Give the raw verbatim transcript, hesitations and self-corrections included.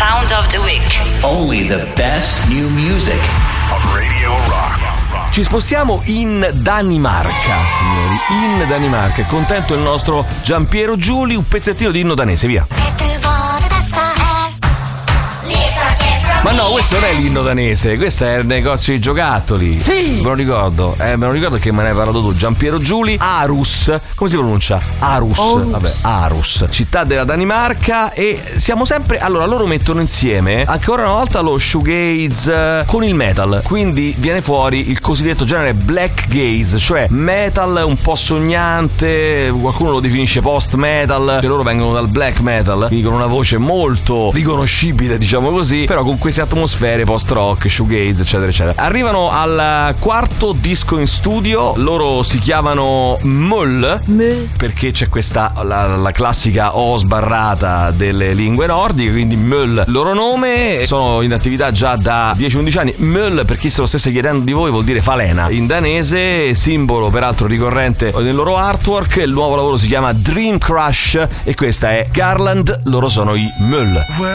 sound of the week. Only the best new music on Radio Rock. Ci spostiamo in Danimarca, signori, in Danimarca. È contento il nostro Giampiero Giuli, un pezzettino di inno danese, via. Ma no, questo non è l'inno danese, questo è il negozio di giocattoli. Sì! Me lo ricordo, eh, me lo ricordo che me ne hai parlato tu. Giampiero Giuli, Aarhus. Come si pronuncia? Aarhus. Aarhus. Vabbè, Aarhus, città della Danimarca. E siamo sempre. Allora, loro mettono insieme ancora una volta lo shoegaze con il metal. Quindi viene fuori il cosiddetto genere black gaze, cioè metal un po' sognante. Qualcuno lo definisce post metal. Cioè, loro vengono dal black metal, quindi con una voce molto riconoscibile, diciamo così, però con queste atmosfere post rock, shoegaze, eccetera eccetera. Arrivano al quarto disco in studio. Loro si chiamano Möl, Möl. perché c'è questa la, la classica O sbarrata delle lingue nordiche, quindi Möl loro nome. Sono in attività già da dieci undici anni. Möl, per chi se lo stesse chiedendo di voi, vuol dire falena in danese, simbolo peraltro ricorrente nel loro artwork. Il nuovo lavoro si chiama Dream Crush e questa è Garland. Loro sono i Möl.